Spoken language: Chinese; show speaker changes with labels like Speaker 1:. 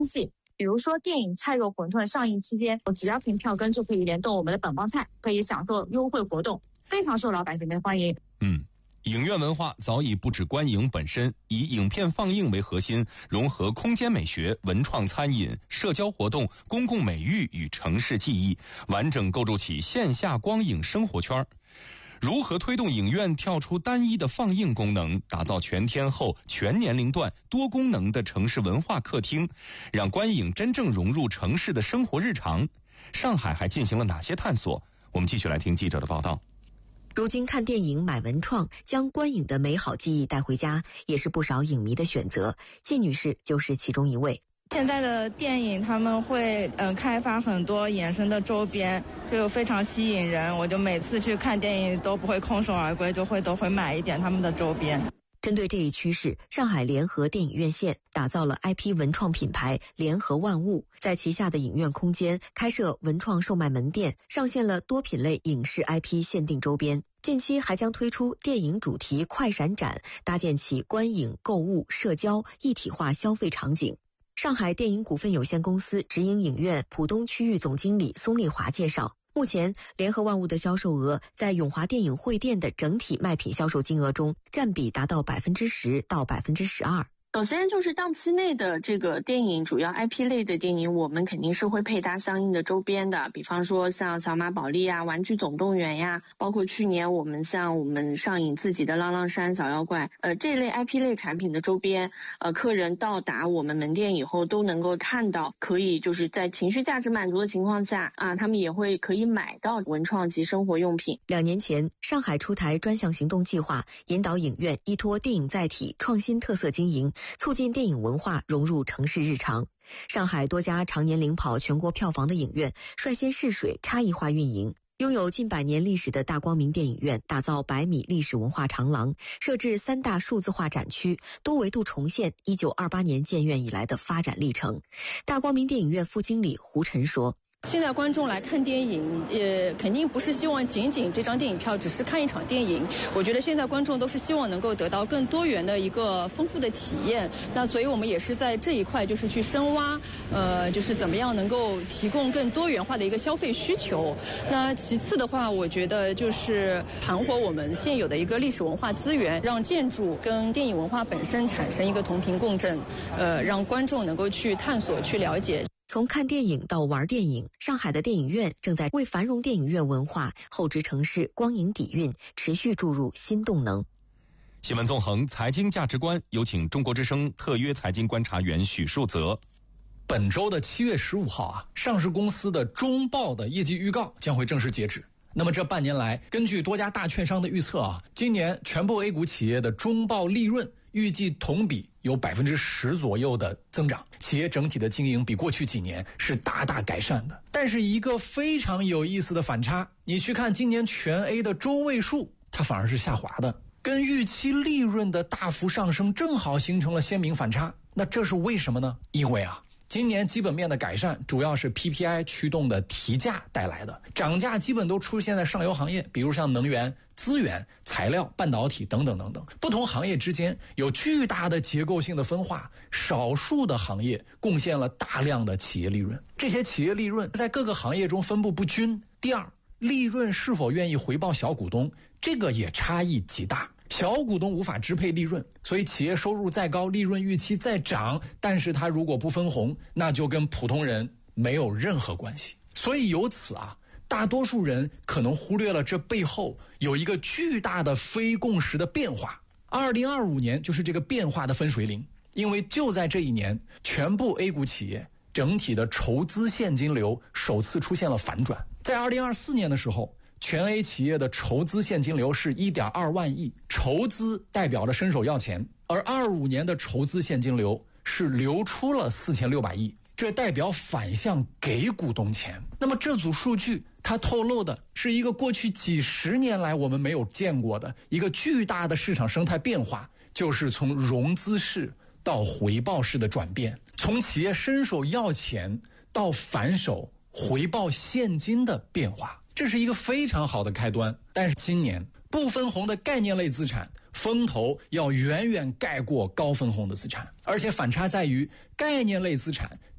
Speaker 1: 西。比如说电影《菜肉馄饨》上映期间，只要凭票根就可以联动我们的本帮菜，可以享受优惠活动，非常受老百姓的欢迎。
Speaker 2: 影院文化早已不止观影本身，以影片放映为核心，融合空间美学、文创餐饮、社交活动、公共美育与城市记忆，完整构筑起线下光影生活圈。如何推动影院跳出单一的放映功能，打造全天候、全年龄段、多功能的城市文化客厅，让观影真正融入城市的生活日常？上海还进行了哪些探索？我们继续来听记者的报道。
Speaker 3: 如今看电影买文创，将观影的美好记忆带回家，也是不少影迷的选择。季女士就是其中一位。
Speaker 4: 现在的电影他们会开发很多衍生的周边，这个非常吸引人。我就每次去看电影都不会空手而归，都会买一点他们的周边。
Speaker 3: 针对这一趋势，上海联合电影院线打造了 IP 文创品牌联合万物，在旗下的影院空间开设文创售卖门店，上线了多品类影视 IP 限定周边。近期还将推出电影主题快闪展，搭建起观影、购物、社交一体化消费场景。上海电影股份有限公司直营影院浦东区域总经理宋丽华介绍，目前联合万物的销售额在永华电影汇店的整体卖品销售金额中占比达到 10% 到 12%。
Speaker 5: 首先就是档期内的这个电影，主要 IP 类的电影，我们肯定是会配搭相应的周边的，比方说像小马宝莉呀、玩具总动员呀，包括去年我们上映自己的浪浪山小妖怪，这类 IP 类产品的周边，客人到达我们门店以后都能够看到，可以就是在情绪价值满足的情况下啊，他们也会可以买到文创及生活用品。
Speaker 3: 2年前，上海出台专项行动计划，引导影院依托电影载体创新特色经营，促进电影文化融入城市日常。上海多家常年领跑全国票房的影院率先试水差异化运营，拥有近100年历史的大光明电影院打造100米历史文化长廊，设置3大数字化展区，多维度重现1928年建院以来的发展历程。大光明电影院副经理胡晨说，
Speaker 4: 现在观众来看电影，肯定不是希望仅仅这张电影票只是看一场电影。我觉得现在观众都是希望能够得到更多元的一个丰富的体验。那所以我们也是在这一块就是去深挖，就是怎么样能够提供更多元化的一个消费需求。那其次的话，我觉得就是盘活我们现有的一个历史文化资源，让建筑跟电影文化本身产生一个同频共振，让观众能够去探索、去了解。
Speaker 3: 从看电影到玩电影，上海的电影院正在为繁荣电影院文化、厚植城市光影底蕴持续注入新动能。
Speaker 2: 新闻纵横财经价值观，有请中国之声特约财经观察员许树泽。
Speaker 6: 本周的7月15号上市公司的中报的业绩预告将会正式截止。那么这半年来，根据多家大券商的预测今年全部 A 股企业的中报利润预计同比有 10% 左右的增长，企业整体的经营比过去几年是大大改善的。但是一个非常有意思的反差，你去看今年全 A 的中位数，它反而是下滑的，跟预期利润的大幅上升正好形成了鲜明反差。那这是为什么呢？因为今年基本面的改善主要是 PPI 驱动的提价带来的，涨价基本都出现在上游行业，比如像能源、资源、材料、半导体等等等等。不同行业之间有巨大的结构性的分化，少数的行业贡献了大量的企业利润，这些企业利润在各个行业中分布不均。第二，利润是否愿意回报小股东，这个也差异极大。小股东无法支配利润，所以企业收入再高，利润预期再涨，但是它如果不分红，那就跟普通人没有任何关系。所以由此大多数人可能忽略了这背后有一个巨大的非共识的变化。2025年就是这个变化的分水岭，因为就在这一年，全部 A 股企业整体的筹资现金流首次出现了反转。在2024年的时候，全 A 企业的筹资现金流是 1.2 万亿，筹资代表着伸手要钱，而25年的筹资现金流是流出了4600亿，这代表反向给股东钱。那么这组数据它透露的是一个过去几十年来我们没有见过的一个巨大的市场生态变化，就是从融资式到回报式的转变，从企业伸手要钱到反手回报现金的变化。这是一个非常好的开端，但是今年不分红的概念类资产风头要远远盖过高分红的资产，而且反差在于概念类资产